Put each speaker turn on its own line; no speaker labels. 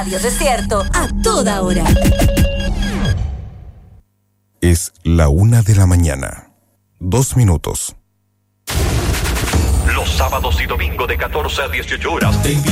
Radio Desierto a toda hora.
Es la 1:00 a.m. 2 minutos.
Los sábados y domingos de 14 a 18 horas te